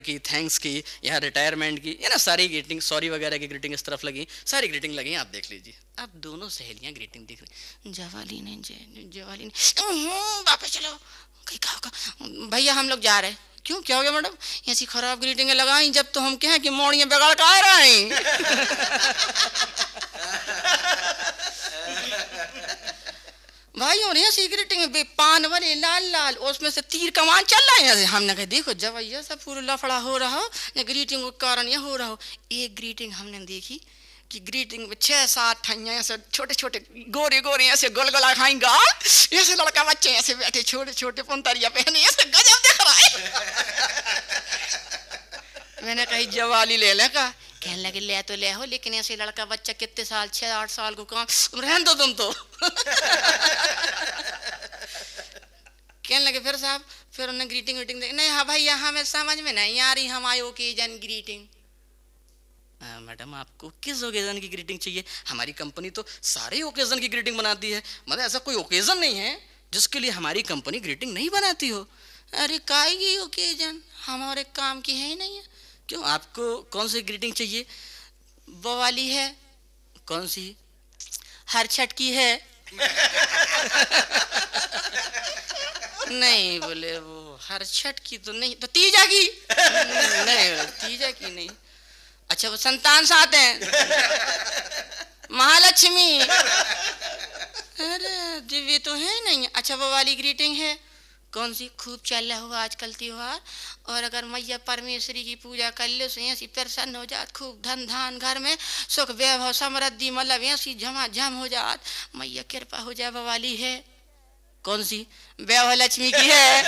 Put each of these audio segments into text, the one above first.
की, थैंक्स की, यहाँ रिटायरमेंट की, ये ना सारी ग्रीटिंग, सॉरी वगैरह की ग्रीटिंग इस तरफ लगी, सारी ग्रीटिंग लगी, आप देख लीजिए। अब दोनों सहेलियां ग्रीटिंग देख रही, जवाली ने जवाली ने वापस चलो, कहीं कहा भैया हम लोग जा रहे हैं। क्यों, क्या हो गया मैडम? ऐसी खराब ग्रीटिंगें लगाई जब तो हम कहें कि मोड़ियाँ बिगाड़ के आ रहे हैं। भाई और यहाँ ग्रीटिंग पान वाले लाल लाल, उसमें से तीर कमान चल रहा है यहाँ से। हमने कहा देखो जब ये सब पूरा लफड़ा हो रहा हो, या ग्रीटिंग के कारण यह हो रहा हो। एक ग्रीटिंग हमने देखी कि ग्रीटिंग में 6-7 ठैया ऐसे छोटे छोटे गोरे गोरे ऐसे गोलगोला खाई गाल, ऐसे लड़का बच्चे ऐसे बैठे छोटे छोटे पुंतरिया पहने, ऐसे गजब दिख रहा है। मैंने कही जवाली ले ले का, कहने लगे ले तो ले हो, लेकिन ऐसे लड़का बच्चा कितने साल, 6-8 साल को काम रहने दो तुम तो। कहने लगे फिर साहब, फिर उन्हें ग्रीटिंग वीटिंग दे, नहीं हाँ भाई यहाँ में समझ में नहीं आ रही हमारी ओकेजन ग्रीटिंग। मैडम आपको किस ओकेजन की ग्रीटिंग चाहिए? हमारी कंपनी तो सारे ओकेजन की ग्रीटिंग बनाती है, मतलब ऐसा कोई ओकेजन नहीं है जिसके लिए हमारी कंपनी ग्रीटिंग नहीं बनाती हो। अरे काहे की ओकेजन, हमारे काम की है ही नहीं है। क्यों, आपको कौन सी ग्रीटिंग चाहिए? वो वाली है, कौन सी? हर छठ की है। नहीं बोले वो हर छठ की तो नहीं, तो तीजा की। नहीं तीजा की नहीं। अच्छा वो संतान साथ हैं, महालक्ष्मी। अरे दिव्य तो है नहीं। अच्छा वो वाली ग्रीटिंग है, कौन सी? खूब चल रहा हुआ आजकल त्योहार, और अगर मैया परमेश्वरी की पूजा कर ले तो ऐसी प्रसन्न हो जात, खूब धन धान घर में, सुख वैभव समृद्धि, मतलब ऐसी झमाझम हो जात, मैया कृपा हो जाए। वो वाली है, कौन सी? वैभव लक्ष्मी की है।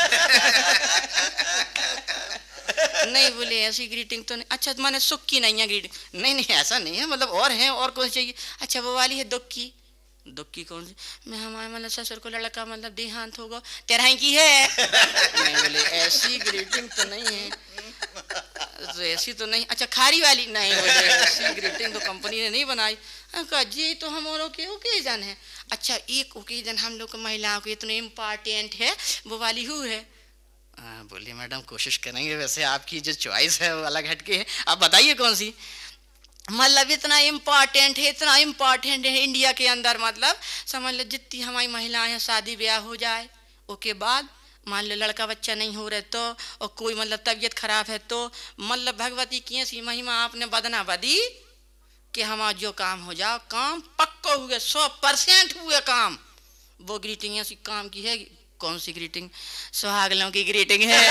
नहीं बोले ऐसी ग्रीटिंग तो नहीं। अच्छा माने सुख की नहीं है ग्रीटिंग? नहीं नहीं ऐसा नहीं है, मतलब और है, और कौन सी चाहिए? अच्छा वो वाली है दुख की। दुख की कौन सी? मैं हमारे मतलब ससुर को लड़का मतलब देहांत होगा, तेरह की है। नहीं बोले ऐसी ग्रीटिंग तो नहीं है, तो ऐसी तो नहीं। अच्छा खारी वाली? नहीं बोले ऐसी ग्रीटिंग तो कंपनी ने नहीं बनाई। जी तो हम औरों के ओकेजन है। अच्छा एक ओकेजन हम लोग महिलाओं को इतने इम्पोर्टेंट है, वो वाली हु है। बोलिए मैडम कोशिश करेंगे, वैसे आपकी जो चॉइस है वो अलग हटके है, आप बताइए कौन सी? मतलब इतना इम्पोर्टेंट है, इतना इम्पोर्टेंट है इंडिया के अंदर, मतलब समझ लो जितनी हमारी महिलाएं हैं शादी ब्याह हो जाए, उसके बाद मान लो लड़का बच्चा नहीं हो रहे तो, और कोई मतलब तबीयत खराब है तो, मतलब भगवती की ऐसी महिमा आपने बदना बदी कि हमारा जो काम हो जाओ, काम पक्का हुए, 100% हुए काम। वो ग्रीटिंग ऐसी काम की है। कौन सी ग्रीटिंग? सुहागलों की ग्रीटिंग है।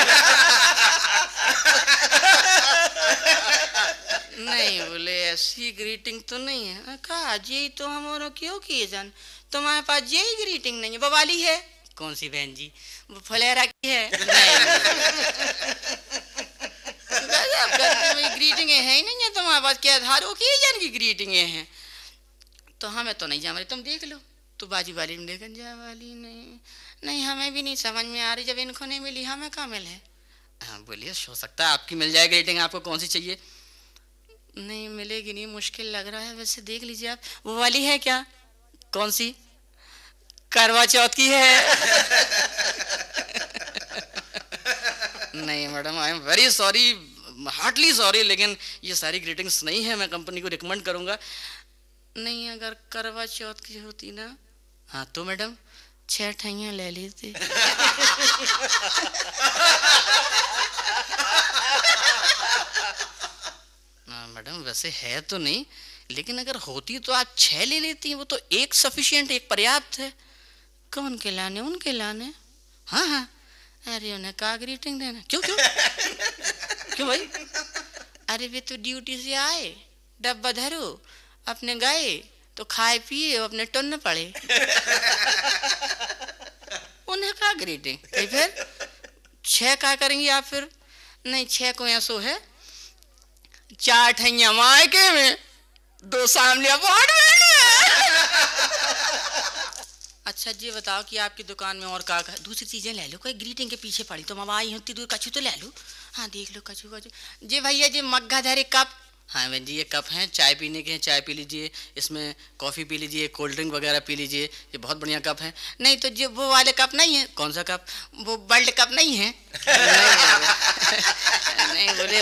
नहीं बोले ऐसी ग्रीटिंग तो नहीं है। कहा जी तो हमारा क्यों किए जान, तुम्हारे पास यही ग्रीटिंग नहीं है? वो वाली है, कौन सी बहन जी? वो फलेरा की है। नहीं ग्रीटिंग है ही नहीं है तुम्हारे पास, क्या हर ओकेजन की ग्रीटिंग है? तो हमें तो नहीं जा रही, तुम देख लो। तो बाजू वाली ने देखा, जा वाली नहीं, नहीं हमें भी नहीं समझ में आ रही, जब इनको नहीं मिली हमें कहाँ मिले। हाँ बोलिए, हो सकता है आपकी मिल जाए ग्रीटिंग, आपको कौन सी चाहिए? नहीं मिलेगी नहीं, मुश्किल लग रहा है, वैसे देख लीजिए आप। वो वाली है क्या? कौन सी? करवा चौथ की है। नहीं madam I am very sorry, Hartley sorry, लेकिन ये सारी ग्रीटिंग्स नहीं है, मैं कंपनी को रिकमेंड करूंगा। नहीं अगर करवा चौथ की होती ना, हाँ तो मैडम 6 ठैया ले लेते। मैडम वैसे है तो नहीं, लेकिन अगर होती तो आप 6 ले लेती, वो तो एक सफिशिएंट, एक पर्याप्त है। कौन के लाने? उनके लाने। हाँ हाँ। अरे उन्हें का ग्रीटिंग देना? क्यों क्यों क्यों भाई? अरे वे तो ड्यूटी से आए, डब्बा धरो, अपने गए तो खाए पिए अपने टुन्न पड़े। उन्हें का ग्रीटिंग? फिर 6 का करेंगी आप फिर? नहीं 6 को ऐसो है, 4 ठैया मायके में, 2 सामने अपार्टमेंट में। अच्छा जी बताओ कि आपकी दुकान में और का दूसरी चीजें ले लो, कोई ग्रीटिंग के पीछे पड़ी तो मैं आई होती दूर, कछु तो ले लो। हाँ देख लो कछु कछु। जी भैया जी मग्घा धरे कप, हाँ बहन जी, ये कप हैं, चाय पीने के हैं, चाय पी लीजिए, इसमें कॉफ़ी पी लीजिए, कोल्ड ड्रिंक वगैरह पी लीजिए, ये बहुत बढ़िया कप है। नहीं तो जो वो वाले कप नहीं है, कौन सा कप, वो वर्ल्ड कप नहीं है? नहीं, नहीं बोले